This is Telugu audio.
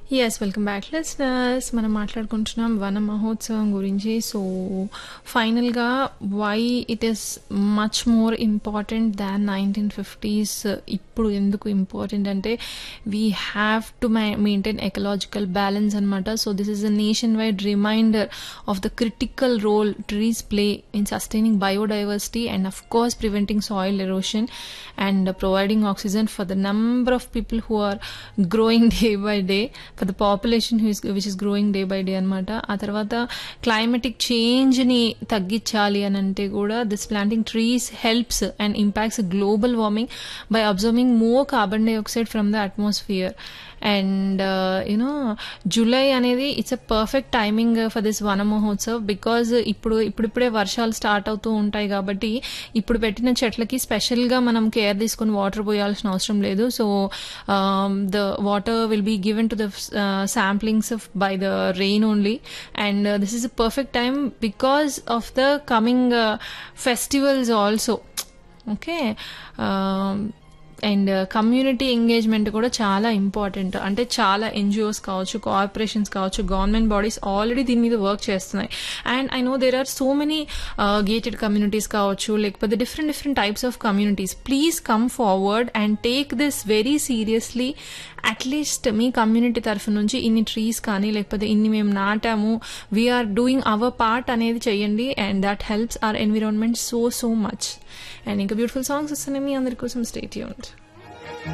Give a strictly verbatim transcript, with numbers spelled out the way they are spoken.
Yes, welcome back, listeners. మనం మాట్లాడుకుంటున్నాం వన మహోత్సవం గురించి. సో ఫైనల్గా why it is much more important than nineteen fifties. ఇప్పుడు ఎందుకు ఇంపార్టెంట్ అంటే we have to maintain ecological balance అనమాట. So this is a nation wide reminder of the critical role trees play in sustaining biodiversity and of course preventing soil erosion and uh, providing oxygen for the number of people who are growing day by day, for the population who is which is growing day by day అనమాట. ఆ తర్వాత క్లైమేటిక్ చేంజ్ ని తగ్గించాలి అని అంటే కూడా this planting trees helps and impacts global warming by observing more carbon dioxide from the atmosphere. And you know July అనేది it's a perfect timing for this వన మహోత్సవ్ బికాజ్ ఇప్పుడు ఇప్పుడిప్పుడే వర్షాలు స్టార్ట్ అవుతూ ఉంటాయి కాబట్టి ఇప్పుడు పెట్టిన చెట్లకి స్పెషల్గా మనం కేర్ తీసుకొని వాటర్ పోయాల్సిన అవసరం లేదు. So the water will be given to the samplings by the rain only. And this is a perfect time because of the coming festivals also. Okay, and community engagement కూడా చాలా ఇంపార్టెంట్. అంటే చాలా ఎన్జిఓస్ కావచ్చు, కార్పొరేషన్స్ కావచ్చు, గవర్నమెంట్ బాడీస్ ఆల్రెడీ దీని మీద వర్క్ చేస్తున్నాయి. And I know there are so many gated communities కావచ్చు, లేకపోతే different different types of communities. Please come forward and take this very seriously. At least me community తరఫు నుంచి ఇన్ని ట్రీస్ కానీ లేకపోతే ఇన్ని మేము నాటాము, వీఆర్ డూయింగ్ అవర్ పార్ట్ అనేది చెయ్యండి. And that helps hour environment so so much. And ఇంకా బ్యూటిఫుల్ సాంగ్స్ వస్తున్నాయి మీ అందరి కోసం. Stay tuned.